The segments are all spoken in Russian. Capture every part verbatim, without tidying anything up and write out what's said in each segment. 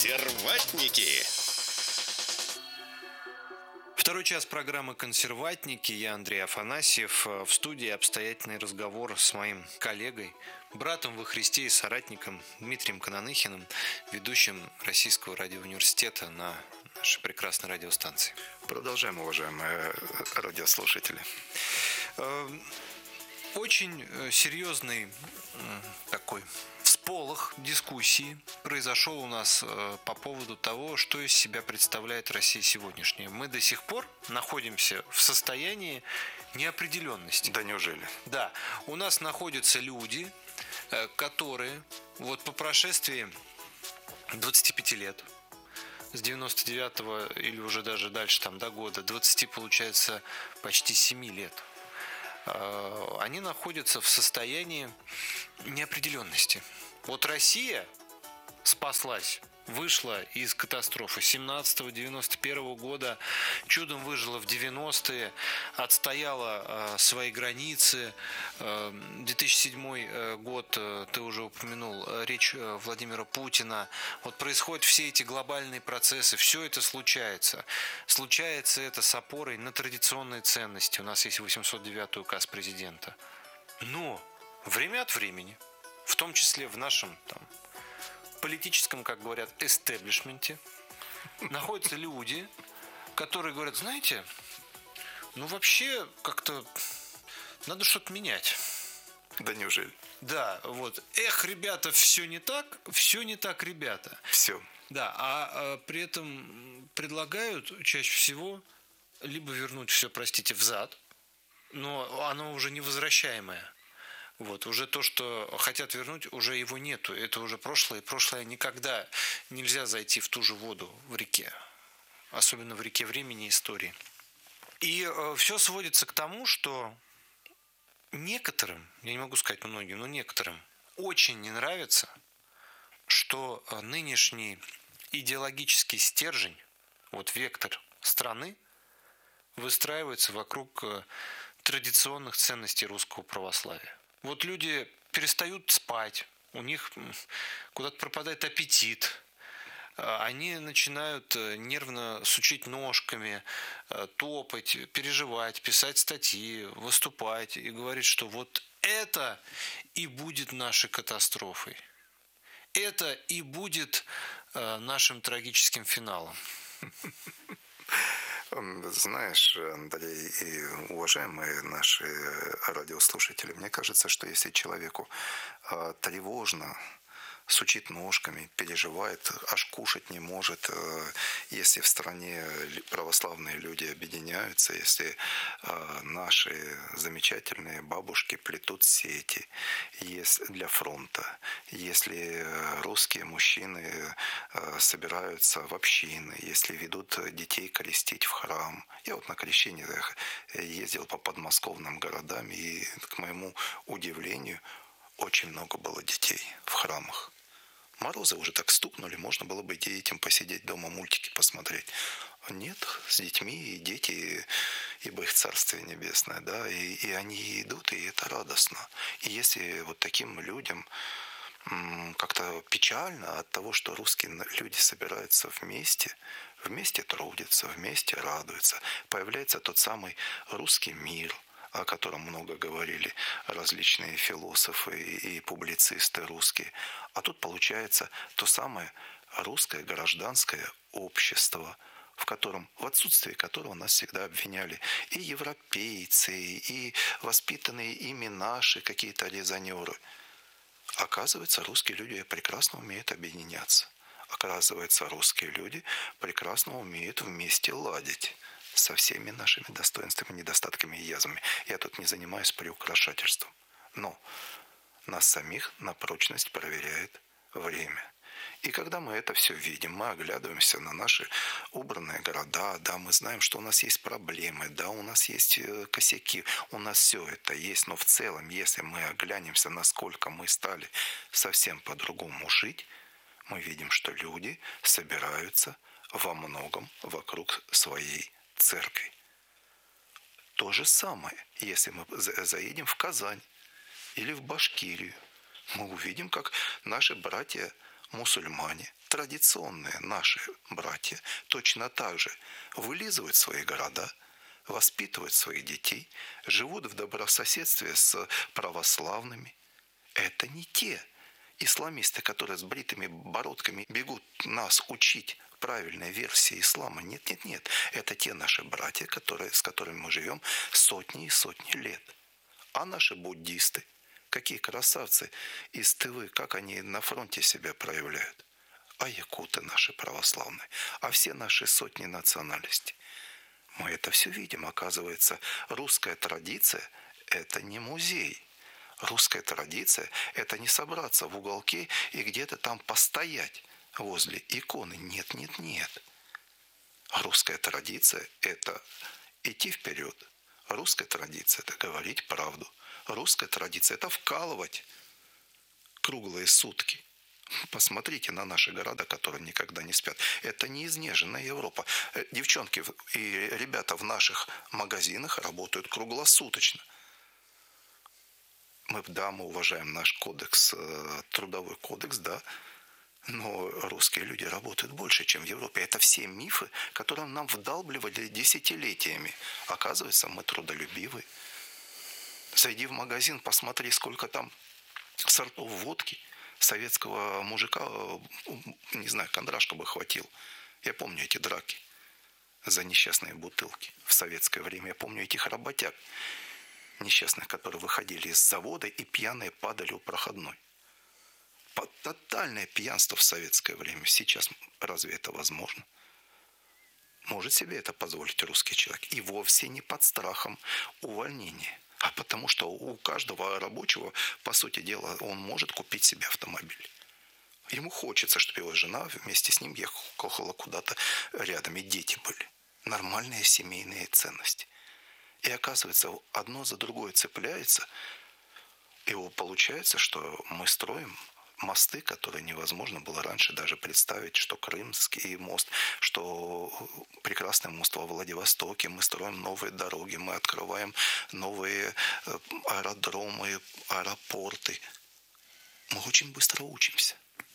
Консерватники. Второй час программы «Консерватники». Я Андрей Афанасьев. В студии обстоятельный разговор с моим коллегой, братом во Христе и соратником Дмитрием Кононыхиным, ведущим Российского радиоуниверситета на нашей прекрасной радиостанции. Продолжаем, уважаемые радиослушатели. Очень серьезный такой всполох дискуссии произошел у нас по поводу того, что из себя представляет Россия сегодняшняя. Мы до сих пор находимся в состоянии неопределенности. Да неужели? Да. У нас находятся люди, которые вот по прошествии двадцати пяти лет, с девяносто девятого или уже даже дальше там до года, двадцати получается почти семи лет, они находятся в состоянии неопределенности. Вот Россия спаслась, вышла из катастрофы семнадцатого девяносто первого года, чудом выжила в девяностые, отстояла э, свои границы. Э, две тысячи седьмой год, э, ты уже упомянул, э, речь э, Владимира Путина. Вот происходят все эти глобальные процессы, все это случается. Случается это с опорой на традиционные ценности. У нас есть восемьсот девятый указ президента. Но время от времени, в том числе в нашем там политическом, как говорят, эстеблишменте, находятся люди, которые говорят, знаете, ну вообще как-то надо что-то менять. Да неужели? Да, вот. Эх, ребята, все не так, все не так, ребята. Все. Да, а, а при этом предлагают чаще всего либо вернуть все, простите, взад, но оно уже невозвращаемое. Вот, уже то, что хотят вернуть, уже его нету. Это уже прошлое, и прошлое никогда нельзя зайти в ту же воду в реке. Особенно в реке времени и истории. И э, все сводится к тому, что некоторым, я не могу сказать многим, но некоторым очень не нравится, что нынешний идеологический стержень, вот вектор страны, выстраивается вокруг традиционных ценностей русского православия. Вот люди перестают спать, у них куда-то пропадает аппетит, они начинают нервно сучить ножками, топать, переживать, писать статьи, выступать и говорить, что вот это и будет нашей катастрофой. Это и будет нашим трагическим финалом. Знаешь, Андрей и уважаемые наши радиослушатели, мне кажется, что если человеку тревожно, сучит ножками, переживает, аж кушать не может, если в стране православные люди объединяются, если наши замечательные бабушки плетут сети для фронта, если русские мужчины собираются в общины, если ведут детей крестить в храм. Я вот на крещение ездил по подмосковным городам, и, к моему удивлению, очень много было детей в храмах. Морозы уже так стукнули, можно было бы детям посидеть дома, мультики посмотреть. Нет, с детьми и дети, ибо их Царствие Небесное, да, и, и они идут, и это радостно. И если вот таким людям м, как-то печально от того, что русские люди собираются вместе, вместе трудятся, вместе радуются, появляется тот самый русский мир, о котором много говорили различные философы и публицисты русские. А тут получается то самое русское гражданское общество, в котором, в отсутствии которого нас всегда обвиняли и европейцы, и воспитанные ими наши какие-то резонеры. Оказывается, русские люди прекрасно умеют объединяться. Оказывается, русские люди прекрасно умеют вместе ладить со всеми нашими достоинствами, недостатками и язвами. Я тут не занимаюсь приукрашательством. Но нас самих на прочность проверяет время. И когда мы это все видим, мы оглядываемся на наши убранные города, да, мы знаем, что у нас есть проблемы, да, у нас есть косяки, у нас все это есть, но в целом, если мы оглянемся, насколько мы стали совсем по-другому жить, мы видим, что люди собираются во многом вокруг своей церкви. То же самое, если мы заедем в Казань или в Башкирию, мы увидим, как наши братья-мусульмане традиционные наши братья точно так же вылизывают свои города, воспитывают своих детей, живут в добрососедстве с православными. Это не те исламисты, которые с бритыми бородками бегут нас учить правильной версии ислама. Нет, нет, нет. Это те наши братья, которые, с которыми мы живем сотни и сотни лет. А наши буддисты, какие красавцы из Тывы, как они на фронте себя проявляют. А якуты наши православные, а все наши сотни национальностей. Мы это все видим. Оказывается, русская традиция – это не музей. Русская традиция – это не собраться в уголке и где-то там постоять возле иконы. Нет, нет, нет. Русская традиция – это идти вперед. Русская традиция – это говорить правду. Русская традиция – это вкалывать круглые сутки. Посмотрите на наши города, которые никогда не спят. Это не изнеженная Европа. Девчонки и ребята в наших магазинах работают круглосуточно. Мы, да, мы уважаем наш кодекс, трудовой кодекс, да, но русские люди работают больше, чем в Европе. Это все мифы, которые нам вдалбливали десятилетиями. Оказывается, мы трудолюбивы. Зайди в магазин, посмотри, сколько там сортов водки. Советского мужика, не знаю, кондрашка бы хватил. Я помню эти драки за несчастные бутылки в советское время. Я помню этих работяг несчастных, которые выходили из завода и пьяные падали у проходной. Тотальное пьянство в советское время. Сейчас разве это возможно? Может себе это позволить русский человек? И вовсе не под страхом увольнения. А потому что у каждого рабочего, по сути дела, он может купить себе автомобиль. Ему хочется, чтобы его жена вместе с ним ехала куда-то рядом, и дети были. Нормальные семейные ценности. И оказывается, одно за другое цепляется, и получается, что мы строим мосты, которые невозможно было раньше даже представить, что Крымский мост, что прекрасный мост во Владивостоке, мы строим новые дороги, мы открываем новые аэродромы, аэропорты. Мы очень быстро учимся.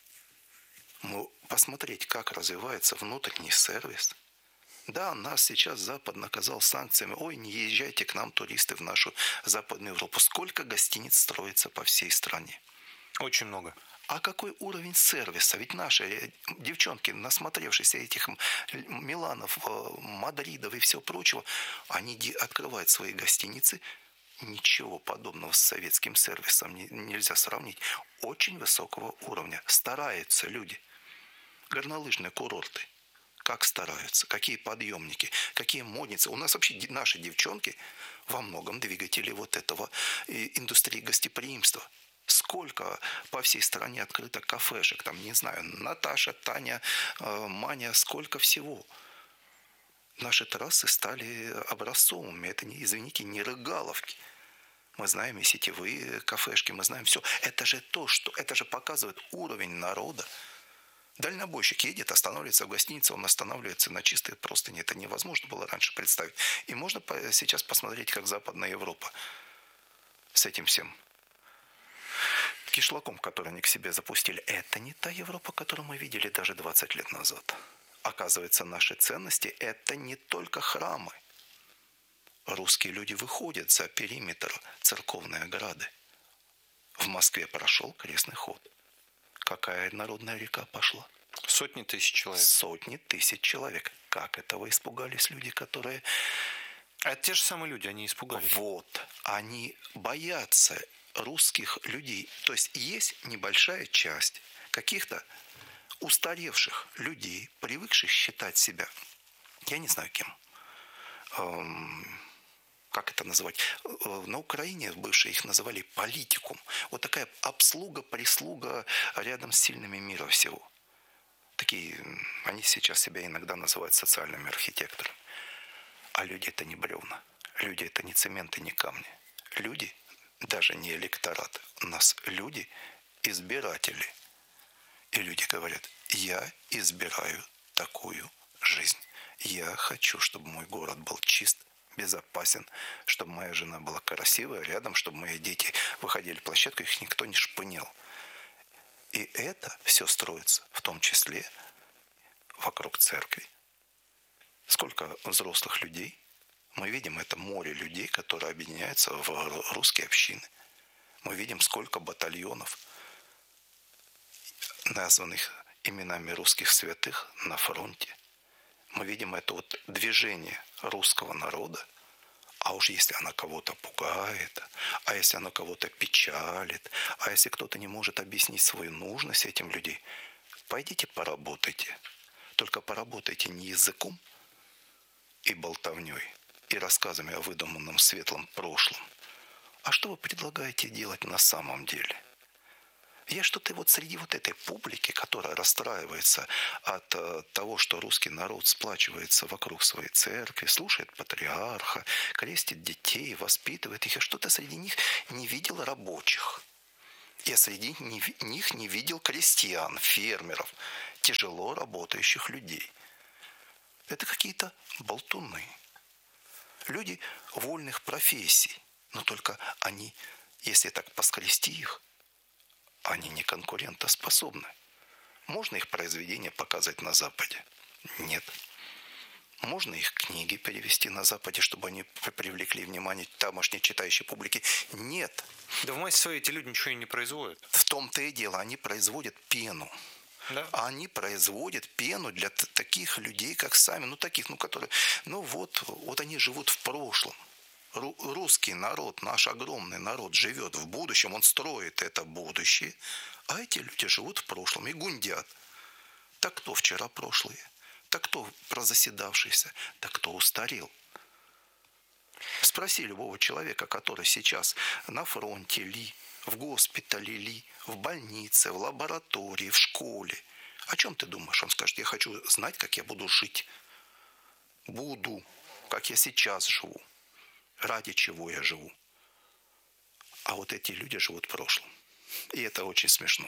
Мы посмотреть, как развивается внутренний сервис. Да, нас сейчас Запад наказал санкциями. Ой, не езжайте к нам, туристы, в нашу Западную Европу. Сколько гостиниц строится по всей стране? Очень много. А какой уровень сервиса? Ведь наши девчонки, насмотревшись этих Миланов, Мадридов и всего прочего, они открывают свои гостиницы. Ничего подобного с советским сервисом нельзя сравнить. Очень высокого уровня. Стараются люди. Горнолыжные курорты. Как стараются, какие подъемники, какие модницы. У нас вообще наши девчонки во многом двигатели вот этого индустрии гостеприимства. Сколько по всей стране открыто кафешек, там, не знаю, Наташа, Таня, Маня, сколько всего. Наши трассы стали образцовыми. Это, не, извините, не рыгаловки. Мы знаем и сетевые кафешки, мы знаем все. Это же то, что, это же показывает уровень народа. Дальнобойщик едет, останавливается в гостинице, он останавливается на чистой простыни. Это невозможно было раньше представить. И можно сейчас посмотреть, как Западная Европа с этим всем кишлаком, который они к себе запустили. Это не та Европа, которую мы видели даже двадцать лет назад. Оказывается, наши ценности – это не только храмы. Русские люди выходят за периметр церковной ограды. В Москве прошел крестный ход. Какая народная река пошла? Сотни тысяч человек. Сотни тысяч человек. Как этого испугались люди, которые... А это те же самые люди, они испугались. Вот. Они боятся русских людей. То есть есть небольшая часть каких-то устаревших людей, привыкших считать себя, я не знаю кем, эм, как это называть, на Украине бывшие их называли политикум. Вот такая обслуга, прислуга рядом с сильными мира всего. Такие, они сейчас себя иногда называют социальными архитекторами. А люди это не бревна. Люди это не цемент и не камни. Люди, даже не электорат, у нас люди избиратели. И люди говорят, я избираю такую жизнь. Я хочу, чтобы мой город был чист, безопасен, чтобы моя жена была красивая рядом, чтобы мои дети выходили в площадку, их никто не шпынял. И это все строится в том числе вокруг церкви. Сколько взрослых людей, мы видим это море людей, которые объединяются в русские общины. Мы видим, сколько батальонов, названных именами русских святых, на фронте. Мы видим это вот движение русского народа. А уж если она кого-то пугает, а если она кого-то печалит, а если кто-то не может объяснить свою нужность этим людям, пойдите поработайте. Только поработайте не языком и болтовней, и рассказами о выдуманном светлом прошлом, а что вы предлагаете делать на самом деле? Я что-то вот среди вот этой публики, которая расстраивается от э, того, что русский народ сплачивается вокруг своей церкви, слушает патриарха, крестит детей, воспитывает их, я что-то среди них не видел рабочих. Я среди них не видел крестьян, фермеров, тяжело работающих людей. Это какие-то болтуны. Люди вольных профессий, но только они, если так поскрести их, они не конкурентоспособны. Можно их произведения показать на Западе? Нет. Можно их книги перевести на Западе, чтобы они привлекли внимание тамошней читающей публики? Нет. Да в массе своей эти люди ничего и не производят. В том-то и дело, они производят пену. Да. Они производят пену для таких людей, как сами, ну таких, ну которые, ну вот, вот они живут в прошлом. Русский народ, наш огромный народ живет в будущем, он строит это будущее, а эти люди живут в прошлом и гундят. Так кто вчера прошлые? Так кто прозаседавшийся? Так кто устарел? Спроси любого человека, который сейчас на фронте ли, в госпитале ли, в больнице, в лаборатории, в школе. О чем ты думаешь? Он скажет, я хочу знать, как я буду жить. Буду, как я сейчас живу. Ради чего я живу. А вот эти люди живут в прошлом. И это очень смешно.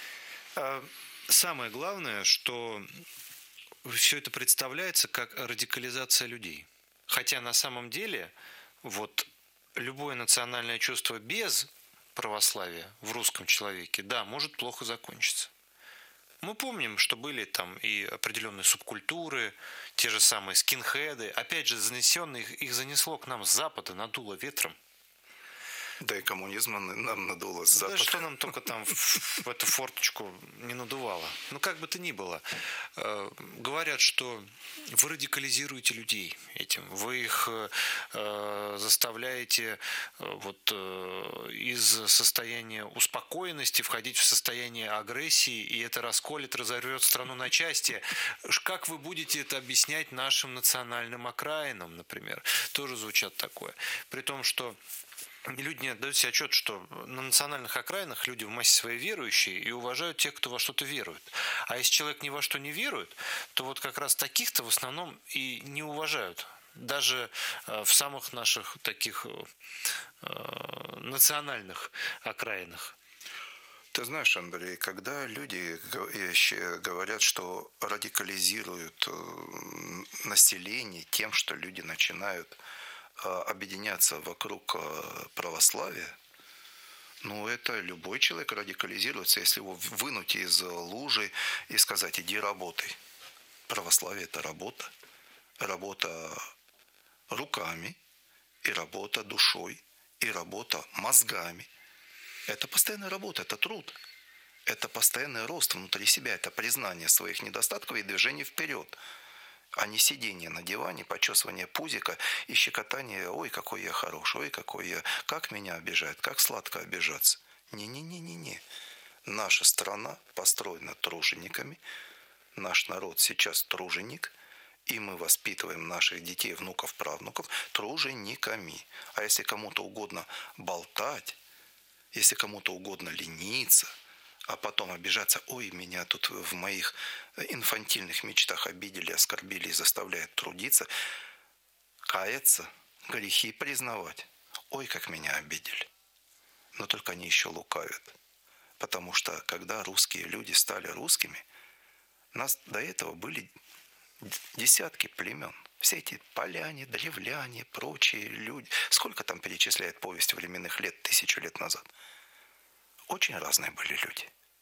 Самое главное, что все это представляется как радикализация людей. Хотя на самом деле вот любое национальное чувство без православия в русском человеке, да, может плохо закончиться. Мы помним, что были там и определенные субкультуры, те же самые скинхеды. Опять же, занесенные, их занесло к нам с запада, надуло ветром. Да и коммунизм нам надуло с запада. Да что нам только там в, в эту форточку не надувало. Ну, как бы то ни было. Э, говорят, что вы радикализируете людей этим. Вы их э, заставляете э, вот, э, из состояния успокоенности входить в состояние агрессии, и это расколет, разорвет страну на части. Как вы будете это объяснять нашим национальным окраинам, например? Тоже звучат такое. При том, что люди не отдают себе отчет, что на национальных окраинах люди в массе своей верующие и уважают тех, кто во что-то верует. А если человек ни во что не верует, то вот как раз таких-то в основном и не уважают. Даже в самых наших таких национальных окраинах. Ты знаешь, Андрей, когда люди говорят, что радикализируют население тем, что люди начинают объединяться вокруг православия, ну, это любой человек радикализируется, если его вынуть из лужи и сказать, иди работай. Православие – это работа. Работа руками, и работа душой, и работа мозгами. Это постоянная работа, это труд. Это постоянный рост внутри себя, это признание своих недостатков и движение вперед. А не сидение на диване, почесывание пузика и щекотание «Ой, какой я хороший, ой, какой я, как меня обижают, как сладко обижаться». Не-не-не-не-не. Наша страна построена тружениками, наш народ сейчас труженик, и мы воспитываем наших детей, внуков, правнуков тружениками. А если кому-то угодно болтать, если кому-то угодно лениться, а потом обижаться, ой, меня тут в моих инфантильных мечтах обидели, оскорбили и заставляют трудиться, каяться, грехи признавать. Ой, как меня обидели. Но только они еще лукавят. Потому что, когда русские люди стали русскими, нас до этого были десятки племен. Все эти поляне, древляне, прочие люди. Сколько там перечисляет повесть временных лет, тысячу лет назад. Очень разные были люди.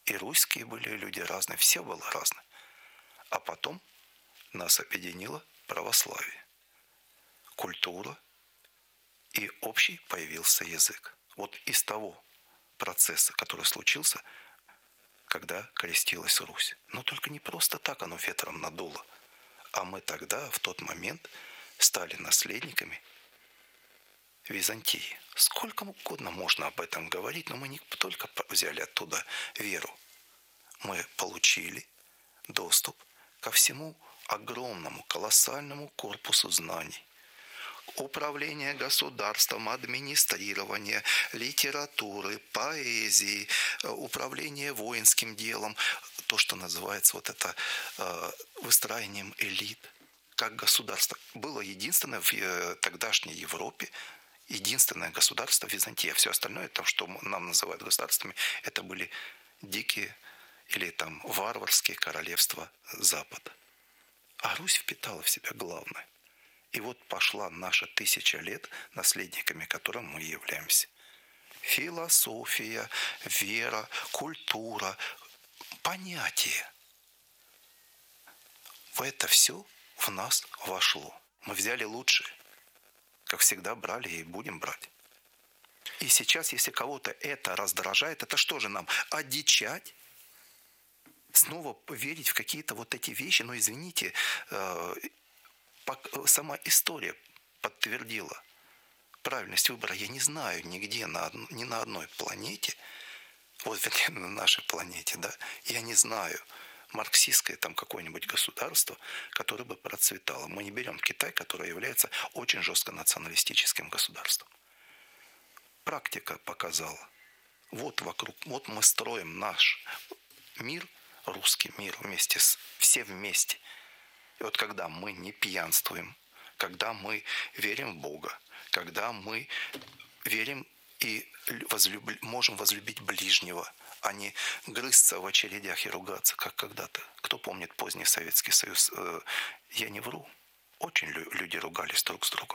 И русские были люди разные, все было разное. А потом нас объединило православие, культура, и общий появился язык. Вот из того процесса, который случился, когда крестилась Русь. Но только не просто так оно ветром надуло. А мы тогда, в тот момент, стали наследниками Византии. Сколько угодно можно об этом говорить, но мы не только взяли оттуда веру. Мы получили доступ ко всему огромному, колоссальному корпусу знаний. Управление государством, администрирование, литературы, поэзии, управление воинским делом, то, что называется вот это э, выстраиванием элит, как государство. Было единственное в тогдашней Европе, единственное государство Византия. Все остальное, то, что нам называют государствами, это были дикие или там варварские королевства Запада. А Русь впитала в себя главное. И вот пошла наша тысяча лет, наследниками которым мы являемся. Философия, вера, культура, понятия. В это все в нас вошло. Мы взяли лучшее. Как всегда брали и будем брать. И сейчас, если кого-то это раздражает, это что же нам? Одичать? Снова верить в какие-то вот эти вещи? Но извините, сама история подтвердила правильность выбора. Я не знаю нигде, на, ни на одной планете, вот вернее, на нашей планете, да, я не знаю марксистское там какое-нибудь государство, которое бы процветало. Мы не берем Китай, который является очень жестко националистическим государством. Практика показала. Вот вокруг, вот мы строим наш мир, русский мир вместе с, все вместе. И вот когда мы не пьянствуем, когда мы верим в Бога, когда мы верим и возлюб... можем возлюбить ближнего, а не грызться в очередях и ругаться, как когда-то. Кто помнит поздний Советский Союз? Я не вру. Очень люди ругались друг с другом.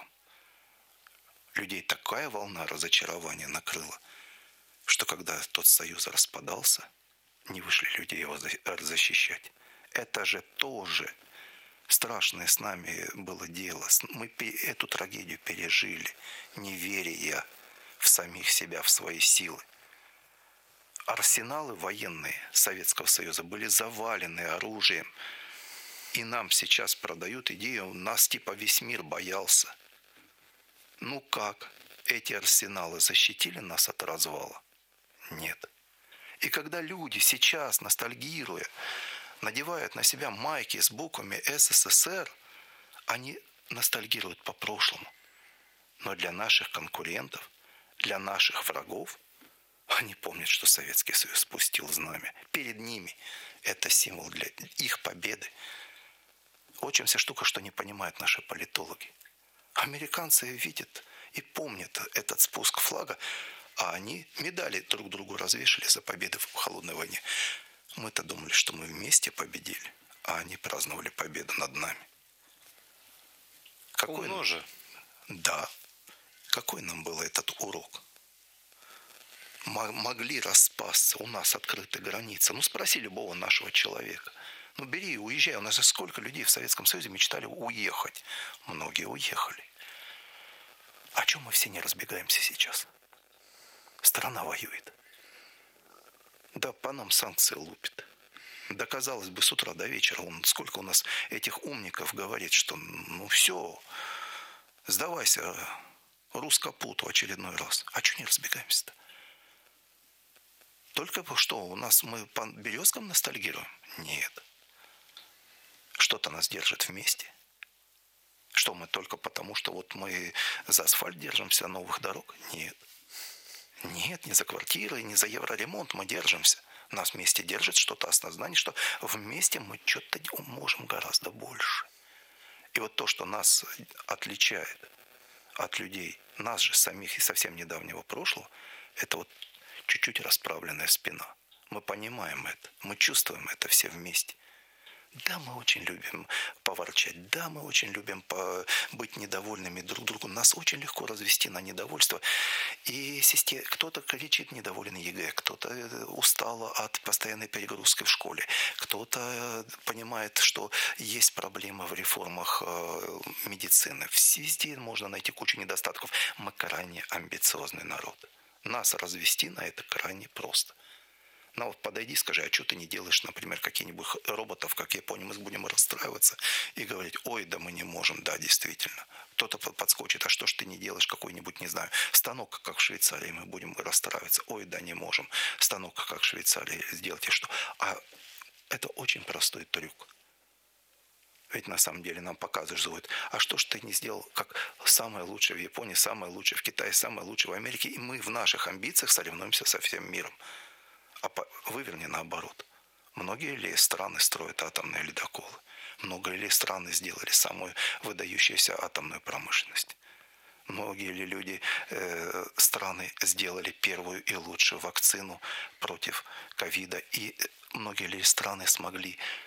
Людей такая волна разочарования накрыла, что когда тот союз распадался, не вышли люди его защищать. Это же тоже страшное с нами было дело. Мы эту трагедию пережили, не веря в самих себя, в свои силы. Арсеналы военные Советского Союза были завалены оружием. И нам сейчас продают идею, нас типа весь мир боялся. Ну как? Эти арсеналы защитили нас от развала? Нет. И когда люди сейчас, ностальгируя, надевают на себя майки с буквами СССР, они ностальгируют по прошлому. Но для наших конкурентов, для наших врагов, они помнят, что Советский Союз спустил знамя. Перед ними это символ для их победы. Очень вся штука, что не понимают наши политологи. Американцы видят и помнят этот спуск флага, а они медали друг другу развешали за победы в холодной войне. Мы-то думали, что мы вместе победили, а они праздновали победу над нами. Какой же? Да. Какой нам был этот урок? Могли распасться, у нас открыты границы. Ну, спроси любого нашего человека. Ну, бери и уезжай. У нас же сколько людей в Советском Союзе мечтали уехать. Многие уехали. А чем мы все не разбегаемся сейчас? Страна воюет. Да по нам санкции лупит. Да, казалось бы, с утра до вечера он, сколько у нас этих умников говорит, что ну все, сдавайся русско-путу очередной раз. А что не разбегаемся-то? Только что у нас мы по березкам ностальгируем? Нет. Что-то нас держит вместе. Что мы только потому, что вот мы за асфальт держимся, новых дорог? Нет. Нет, не за квартиры, не за евроремонт мы держимся. Нас вместе держит что-то осознание, что вместе мы что-то можем гораздо больше. И вот то, что нас отличает от людей, нас же самих и совсем недавнего прошлого, это вот чуть-чуть расправленная спина. Мы понимаем это, мы чувствуем это все вместе. Да, мы очень любим поворчать, да, мы очень любим быть недовольными друг другу. Нас очень легко развести на недовольство. И система, кто-то кричит недоволен ЕГЭ, кто-то устал от постоянной перегрузки в школе, кто-то понимает, что есть проблемы в реформах медицины. Везде можно найти кучу недостатков. Мы крайне амбициозный народ. Нас развести на это крайне просто. Ну вот подойди, скажи, а что ты не делаешь, например, каких-нибудь роботов, как Япония, мы будем расстраиваться и говорить, ой, да мы не можем, да, действительно. Кто-то подскочит, а что ж ты не делаешь какой-нибудь, не знаю, станок, как в Швейцарии, мы будем расстраиваться, ой, да не можем, станок, как в Швейцарии, сделайте что. А это очень простой трюк. Ведь на самом деле нам показывают, а что ж ты не сделал, как самое лучшее в Японии, самое лучшее в Китае, самое лучшее в Америке, и мы в наших амбициях соревнуемся со всем миром. А выверни наоборот. Многие ли страны строят атомные ледоколы? Много ли страны сделали самую выдающуюся атомную промышленность? Многие ли люди, э, страны сделали первую и лучшую вакцину против ковида? И многие ли страны смогли